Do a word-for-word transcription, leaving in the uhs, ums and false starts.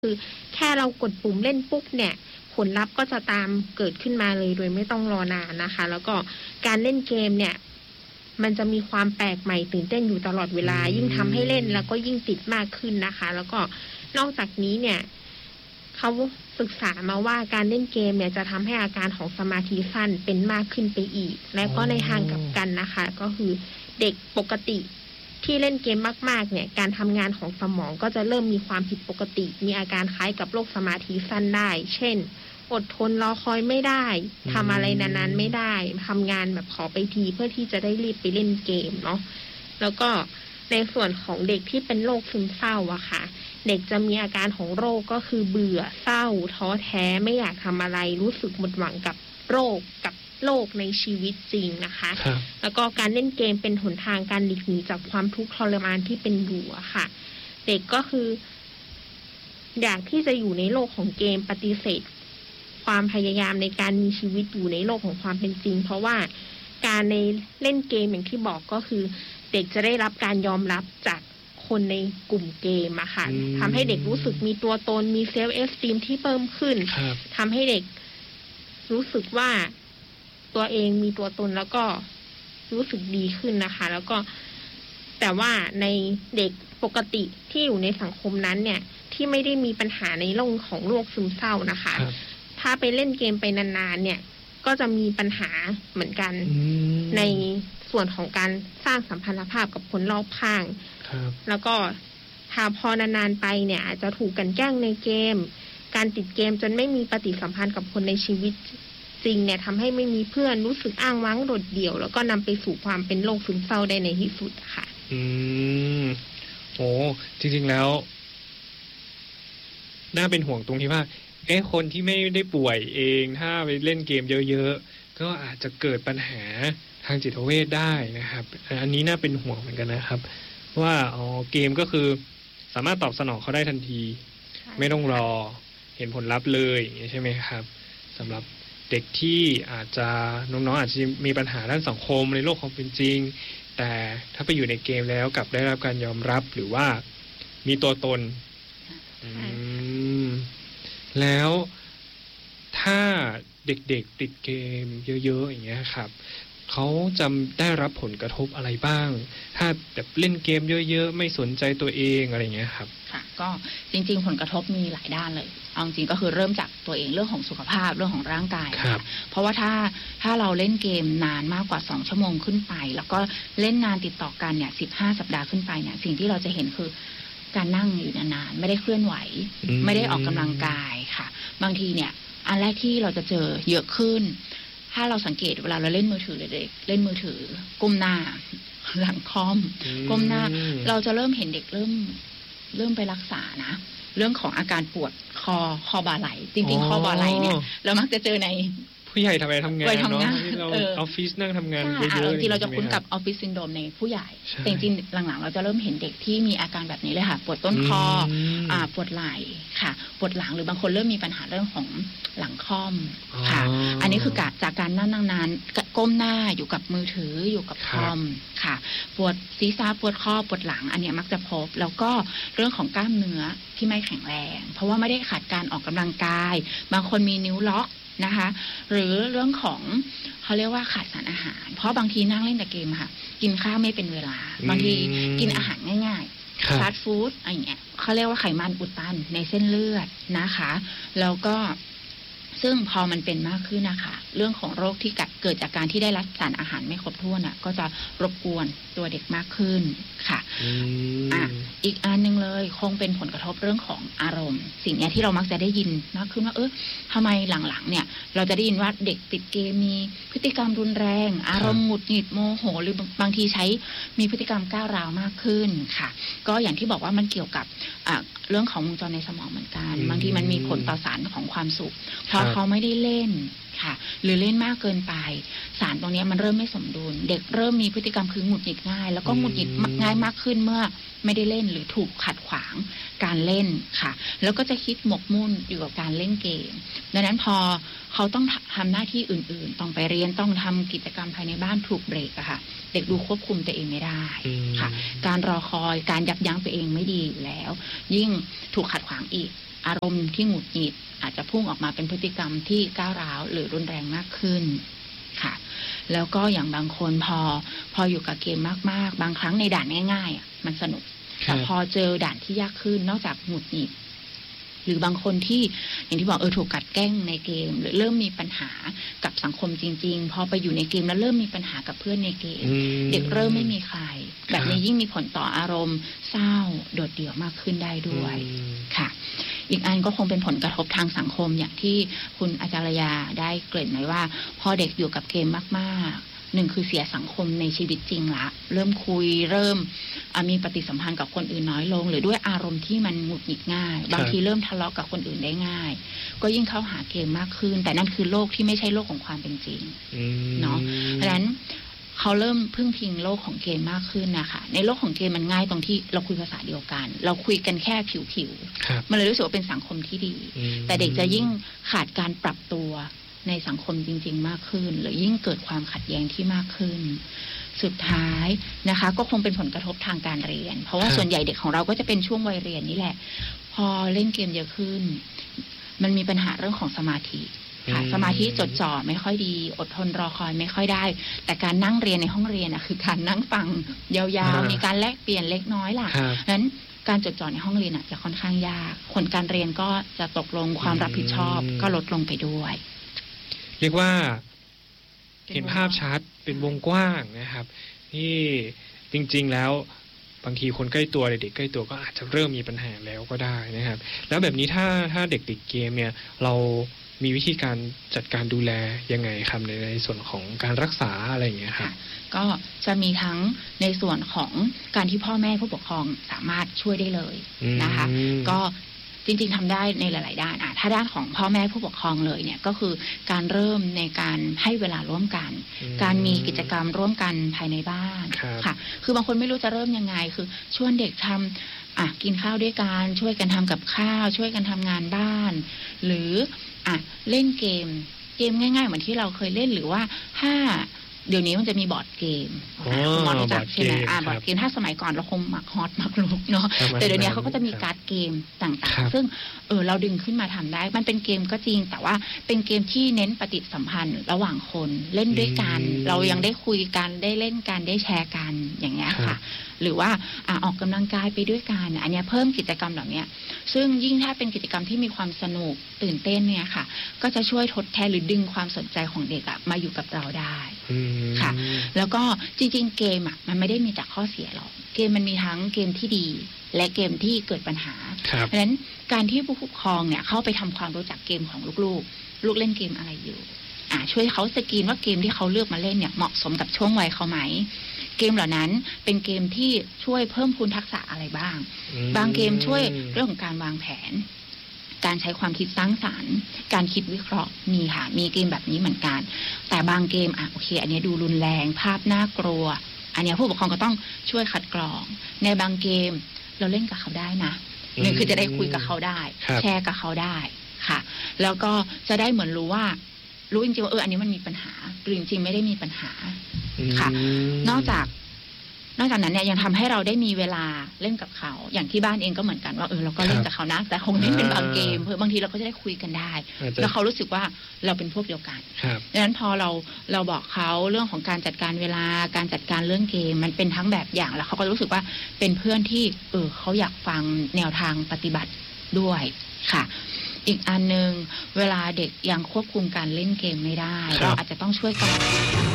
คือแค่เรากดปุ่มเล่นปุ๊บเนี่ยผลลัพธ์ก็จะตามเกิดขึ้นมาเลยโดยไม่ต้องรอนานนะคะแล้วก็การเล่นเกมเนี่ยมันจะมีความแปลกใหม่ตื่นเต้นอยู่ตลอดเวลายิ่งทำให้เล่นแล้วก็ยิ่งติดมากขึ้นนะคะแล้วก็นอกจากนี้เนี่ยเขาศึกษามาว่าการเล่นเกมเนี่ยจะทำให้อาการของสมาธิสั้นเป็นมากขึ้นไปอีกและก็ในทางกลับกันนะคะก็คือเด็กปกติที่เล่นเกมมากๆเนี่ยการทำงานของสมองก็จะเริ่มมีความผิดปกติมีอาการคล้ายกับโรคสมาธิสั้นได้เช่นอดทนรอคอยไม่ได้ทำอะไรนานๆไม่ได้ทำงานแบบขอไปทีเพื่อที่จะได้รีบไปเล่นเกมเนาะแล้วก็ในส่วนของเด็กที่เป็นโรคซึมเศร้าอะค่ะเด็กจะมีอาการของโรคก็คือเบื่อเศร้าท้อแท้ไม่อยากทำอะไรรู้สึกหมดหวังกับโรคกับโลกในชีวิตจริงนะคะแล้วก็การเล่นเกมเป็นหนทางการหลีกหนีจากความทุกข์ทรมานที่เป็นอยู่อะค่ะเด็กก็คืออยากที่จะอยู่ในโลกของเกมปฏิเสธความพยายามในการมีชีวิตอยู่ในโลกของความเป็นจริงเพราะว่าการในเล่นเกมอย่างที่บอกก็คือเด็กจะได้รับการยอมรับจากคนในกลุ่มเกมอะค่ะทำให้เด็กรู้สึกมีตัวตนมีเซลฟ์เอสตีมที่เพิ่มขึ้นทำให้เด็กรู้สึกว่าตัวเองมีตัวตนแล้วก็รู้สึกดีขึ้นนะคะแล้วก็แต่ว่าในเด็กปกติที่อยู่ในสังคมนั้นเนี่ยที่ไม่ได้มีปัญหาในเรื่องของโรคซึมเศร้านะคะถ้าไปเล่นเกมไปนานๆเนี่ยก็จะมีปัญหาเหมือนกันในส่วนของการสร้างสัมพันธภาพกับคนรอบข้างแล้วก็ถ้าพอนานๆไปเนี่ยอาจจะถูกกันแกล้งในเกมการติดเกมจนไม่มีปฏิสัมพันธ์กับคนในชีวิตจริงเนี่ยทำให้ไม่มีเพื่อนรู้สึกอ้างว้างโดดเดี่ยวแล้วก็นำไปสู่ความเป็นโรคซึมเศร้าได้ในที่สุดค่ะอืมโอ้จริงๆแล้วน่าเป็นห่วงตรงที่ว่าเอ๊ะคนที่ไม่ได้ป่วยเองถ้าไปเล่นเกมเยอะๆก็อาจจะเกิดปัญหาทางจิตเวชได้นะครับอันนี้น่าเป็นห่วงเหมือนกันนะครับว่าอ๋อเกมก็คือสามารถตอบสนองเขาได้ทันทีไม่ต้องรอเห็นผลลัพธ์เลยอย่างนี้ใช่ไหมครับสำหรับเด็กที่อาจจะน้องๆอาจจะมีปัญหาด้านสังคมในโลกความเป็นจริงแต่ถ้าไปอยู่ในเกมแล้วกลับได้รับการยอมรับหรือว่ามีตัวตนแล้วถ้าเด็กๆติดเกมเยอะๆอย่างเงี้ยครับเขาจะได้รับผลกระทบอะไรบ้างถ้าแบบเล่นเกมเยอะๆไม่สนใจตัวเองอะไรอย่างเงี้ยครับค่ะก็จริงๆผลกระทบมีหลายด้านเลยเอาจริงก็คือเริ่มจากตัวเองเรื่องของสุขภาพเรื่องของร่างกายค่ะเพราะว่าถ้าถ้าเราเล่นเกมนานมากกว่าสองชั่วโมงขึ้นไปแล้วก็เล่นนานติดต่อกันเนี่ยสิบห้าสัปดาห์ขึ้นไปเนี่ยสิ่งที่เราจะเห็นคือการนั่งอยู่นานๆไม่ได้เคลื่อนไหวไม่ได้ออกกำลังกายค่ะบางทีเนี่ยอันแรกที่เราจะเจอเยอะขึ้นถ้าเราสังเกตเวลาเราเล่นมือถือเด็กเล่นมือถือก้มหน้าหลังคอมก้มหน้าเราจะเริ่มเห็นเด็กเริ่มเริ่มไปรักษานะเรื่องของอาการปวดคอคอบ่าไหล่จริงๆคอบ่าไหล่เนี่ยเรามักจะเจอในผู้ใหญ่ทำไมทำงานเนาะที่เราออฟฟิศนั่งทำงานเยอะๆจริงๆเราจะคุ้นกับออฟฟิศซินโดรมในผู้ใหญ่แต่จริงๆหลังๆเราจะเริ่มเห็นเด็กที่มีอาการแบบนี้เลยค่ะปวดต้นคออ่าปวดไหล่ค่ะปวดหลังหรือบางคนเริ่มมีปัญหาเรื่องของหลังค่อมค่ะอันนี้คือจากการนั่งนานๆก้มหน้าอยู่กับมือถืออยู่กับคอมค่ะปวดศีรษะปวดคอปวดหลังอันนี้มักจะพบแล้วก็เรื่องของกล้ามเนื้อที่ไม่แข็งแรงเพราะว่าไม่ได้ขาดการออกกำลังกายบางคนมีนิ้วล็อกนะคะหรือเรื่องของเขาเรียกว่าขาดสารอาหารเพราะบางทีนั่งเล่นแต่เกมค่ะกินข้าวไม่เป็นเวลาบางทีกินอาหารง่ายๆฟาสต์ฟู้ดอะไรอย่างเงี้ยเขาเรียกว่าไขมันอุดตันในเส้นเลือดนะคะแล้วก็ซึ่งพอมันเป็นมากขึ้นนะคะเรื่องของโรคที่เกิดจากการที่ได้รับสารอาหารไม่ครบถ้วนอ่ะก็จะรบกวนตัวเด็กมากขึ้นค่ะอ่ะอีกอันนึงเลยคงเป็นผลกระทบเรื่องของอารมณ์สิ่งนี้ที่เรามักจะได้ยินมากขึ้นว่าเออทำไมหลังๆเนี่ยเราจะได้ยินว่าเด็กติดเกมมีพฤติกรรมรุนแรงอารมณ์หงุดหงิดโมโหหรือบางทีใช้มีพฤติกรรมก้าวร้าวมากขึ้นค่ะก็อย่างที่บอกว่ามันเกี่ยวกับอ่ะเรื่องของวงจรในสมองเหมือนกันบางทีมันมีผลต่อสารของความสุขเพราะเขาไม่ได้เล่นค่ะหรือเล่นมากเกินไปสารตรงนี้มันเริ่มไม่สมดุลเด็กเริ่มมีพฤติกรรมคือหงุดหงิดง่ายแล้วก็หงุดหงิดง่ายมากขึ้นเมื่อไม่ได้เล่นหรือถูกขัดขวางการเล่นค่ะแล้วก็จะคิดหมกมุ่นอยู่กับการเล่นเกมดังนั้นพอเขาต้องทำหน้าที่อื่นๆต้องไปเรียนต้องทำกิจกรรมภายในบ้านถูกเบรกอะค่ะเด็กดูควบคุมตัวเองไม่ได้ค่ะการรอคอยการยับยั้งตัวเองไม่ดีอยู่แล้วยิ่งถูกขัดขวางอีกอารมณ์ที่หงุดหงิดอาจจะพุ่งออกมาเป็นพฤติกรรมที่ก้าวร้าวหรือรุนแรงมากขึ้นค่ะแล้วก็อย่างบางคนพอพออยู่กับเกมมากๆบางครั้งในด่านง่ายๆมันสนุกแต่พอเจอด่านที่ยากขึ้นนอกจากหงุดหงิดหรือบางคนที่อย่างที่บอกเออถูกกัดแกล้งในเกมหรือเริ่มมีปัญหากับสังคมจริงๆพอไปอยู่ในเกมแล้วเริ่มมีปัญหากับเพื่อนในเกมเด็กเริ่มไม่มีใครแบบนี้ยิ่งมีผลต่ออารมณ์เศร้าโดดเดี่ยวมากขึ้นได้ด้วยค่ะอีกอันก็คงเป็นผลกระทบทางสังคมอย่างที่คุณอาจารยาได้เกริ่นไว้ว่าพอเด็กอยู่กับเกมมากๆหนึ่งคือเสียสังคมในชีวิตจริงละเริ่มคุยเริ่มมีปฏิสัมพันธ์กับคนอื่นน้อยลงหรือด้วยอารมณ์ที่มันหงุดหงิดง่ายบางทีเริ่มทะเลาะกับคนอื่นได้ง่ายก็ยิ่งเข้าหาเกมมากขึ้นแต่นั่นคือโลกที่ไม่ใช่โลกของความเป็นจริงเนาะเพราะฉะนั้นเขาเริ่มพึ่งพิงโลกของเกมมากขึ้นนะคะในโลกของเกมมันง่ายตรงที่เราคุยภาษาเดียวกันเราคุยกันแค่ผิวๆมันเลยรู้สึกว่าเป็นสังคมที่ดีแต่เด็กจะยิ่งขาดการปรับตัวในสังคมจริงๆมากขึ้นหรือยิ่งเกิดความขัดแย้งที่มากขึ้นสุดท้ายนะคะก็คงเป็นผลกระทบทางการเรียนเพราะว่าส่วนใหญ่เด็กของเราก็จะเป็นช่วงวัยเรียนนี่แหละพอเล่นเกมเยอะขึ้นมันมีปัญหาเรื่องของสมาธิค่ะสมาธิจดจ่อไม่ค่อยดีอดทนรอคอยไม่ค่อยได้แต่การนั่งเรียนในห้องเรียนนะคือการนั่งฟังยาวๆมีการแลกเปลี่ยนเล็กน้อยล่ะนั้นการจดจ่อในห้องเรียนจะค่อนข้างยากผลการเรียนก็จะตกลงความรับผิดชอบก็ลดลงไปด้วยเรียกว่าเห็นภาพชัดเป็นวงกว้างนะครับที่จริงๆแล้วบางทีคนใกล้ตัวเด็กๆใกล้ตัวก็อาจจะเริ่มมีปัญหาแล้วก็ได้นะครับแล้วแบบนี้ถ้าถ้าเด็กติดเกมเนี่ยเรามีวิธีการจัดการดูแลยังไงครับในในส่วนของการรักษาอะไรอย่างเงี้ยครับก็จะมีทั้งในส่วนของการที่พ่อแม่ผู้ปกครองสามารถช่วยได้เลยนะคะก็จริงๆทำได้ในหลายๆด้านอ่ะถ้าด้านของพ่อแม่ผู้ปกครองเลยเนี่ยก็คือการเริ่มในการให้เวลาร่วมกันการมีกิจกรรมร่วมกันภายในบ้านค่ะคือบางคนไม่รู้จะเริ่มยังไงคือชวนเด็กทำอ่ะกินข้าวด้วยกันช่วยกันทำกับข้าวช่วยกันทำงานบ้านหรืออ่ะเล่นเกมเกมง่ายๆเหมือนที่เราเคยเล่นหรือว่าถ้าเดี๋ยวนี้มันจะมีบอร์ดเกมคุณหมอรู้จักใช่ไหมอ่าบอร์ดเกมถ้าสมัยก่อนเราคงหมักฮอตหมักลุกเนาะแต่เดี๋ยวนี้เขาก็จะมีการ์ดเกมต่างๆซึ่งเออเราดึงขึ้นมาทำได้มันเป็นเกมก็จริงแต่ว่าเป็นเกมที่เน้นปฏิสัมพันธ์ระหว่างคนเล่นด้วยกันเรายังได้คุยกันได้เล่นกันได้แชร์กันอย่างเงี้ยค่ะหรือว่าอ่าออกกำลังกายไปด้วยกันอันนี้เพิ่มกิจกรรมเหล่านี้ซึ่งยิ่งถ้าเป็นกิจกรรมที่มีความสนุกตื่นเต้นเนี่ยค่ะก็จะช่วยทดแทนหรือดึงความสนใจของเด็กอะมาอยู่กับเราได้ค่ะแล้วก็จริงๆเกมอ่ะมันไม่ได้มีแต่ข้อเสียหรอกเกมมันมีทั้งเกมที่ดีและเกมที่เกิดปัญหาเพราะฉะนั้นการที่ผู้ปกครองเนี่ยเข้าไปทำความรู้จักเกมของลูกๆลูกเล่นเกมอะไรอยู่อ่าช่วยเขาสกรีนว่าเกมที่เขาเลือกมาเล่นเนี่ยเหมาะสมกับช่วงวัยเขาไหมเกมเหล่านั้นเป็นเกมที่ช่วยเพิ่มพูนทักษะอะไรบ้างบางเกมช่วยเรื่องของการวางแผนการใช้ความคิดสร้างสรรค์การคิดวิเคราะห์มีค่ะมีเกมแบบนี้เหมือนกันแต่บางเกมอ่ะโอเคอันนี้ดูรุนแรงภาพน่ากลัวอันนี้ผู้ปกครองก็ต้องช่วยคัดกรองในบางเกมเราเล่นกับเขาได้นะหนึ่งคือจะได้คุยกับเขาได้แชร์กับเขาได้ค่ะแล้วก็จะได้เหมือนรู้ว่ารู้จริงๆว่าเอออันนี้มันมีปัญหาหรือจริงๆไม่ได้มีปัญหาค่ะนอกจากนอกจากนั้นเนี่ยยังทำให้เราได้มีเวลาเล่นกับเขาอย่างที่บ้านเองก็เหมือนกันว่าเออเราก็เล่นกับเขานะแต่คงเล่นเป็นบางเกมเพื่อบางทีเราก็จะได้คุยกันได้แล้วเขารู้สึกว่าเราเป็นพวกเดียวกันดังนั้นพอเราเราบอกเขาเรื่องของการจัดการเวลาการจัดการเรื่องเกมมันเป็นทั้งแบบอย่างแล้วเขาก็รู้สึกว่าเป็นเพื่อนที่เออเขาอยากฟังแนวทางปฏิบัติด้วยค่ะอีกอันนึงเวลาเด็กยังควบคุมการเล่นเกมไม่ได้เราอาจจะต้องช่วยกัน